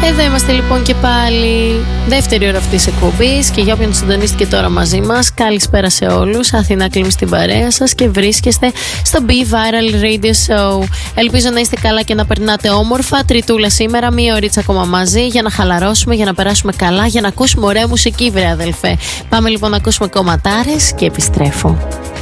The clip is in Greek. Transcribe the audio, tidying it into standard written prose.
Εδώ είμαστε λοιπόν και πάλι. Δεύτερη ώρα αυτής της εκπομπής. Και για όποιον συντονίστηκε τώρα μαζί μας, καλησπέρα σε όλους. Αθηνά Κλίμη στην παρέα σας και βρίσκεστε στο Be Viral Radio Show. Ελπίζω να είστε καλά και να περνάτε όμορφα. Τριτούλα σήμερα, μία ωρίτσα ακόμα μαζί για να χαλαρώσουμε, για να περάσουμε καλά, για να ακούσουμε ωραία μουσική, βρε αδελφέ. Πάμε λοιπόν να ακούσουμε κομματάρες και επιστρέφω.